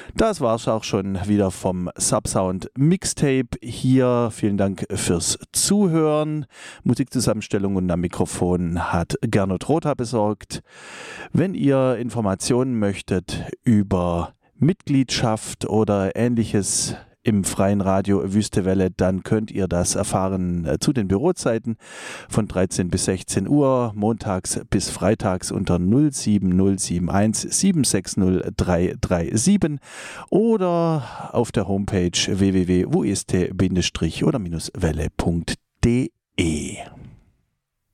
Das war's auch schon wieder vom Subsound Mixtape hier. Vielen Dank fürs Zuhören. Musikzusammenstellung und am Mikrofon hat Gernot Rother besorgt. Wenn ihr Informationen möchtet über Mitgliedschaft oder Ähnliches im freien Radio Wüste Welle, dann könnt ihr das erfahren zu den Bürozeiten von 13 bis 16 Uhr, montags bis freitags unter 07071 760 337 oder auf der Homepage www.wust-oder-welle.de.